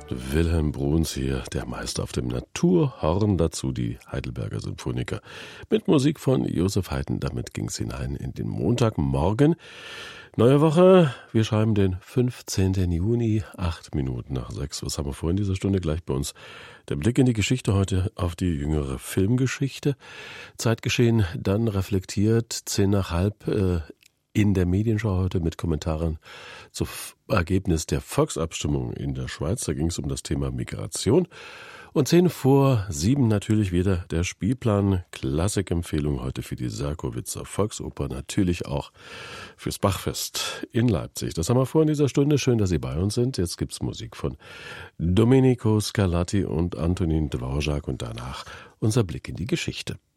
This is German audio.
Wilhelm Bruns hier, der Meister auf dem Naturhorn, dazu die Heidelberger Symphoniker mit Musik von Joseph Haydn. Damit ging es hinein in den Montagmorgen. Neue Woche, wir schreiben den 15. Juni, 8 Minuten nach 6. Was haben wir vor in dieser Stunde? Gleich bei uns der Blick in die Geschichte, heute auf die jüngere Filmgeschichte. Zeitgeschehen dann reflektiert, 10 nach halb in der Medienschau heute mit Kommentaren zum Ergebnis der Volksabstimmung in der Schweiz. Da ging es um das Thema Migration. Und 10 vor 7 natürlich wieder der Spielplan. Klassikempfehlung heute für die Serkowitzer Volksoper, natürlich auch fürs Bachfest in Leipzig. Das haben wir vor in dieser Stunde. Schön, dass Sie bei uns sind. Jetzt gibt's Musik von Domenico Scarlatti und Antonin Dvorak und danach unser Blick in die Geschichte.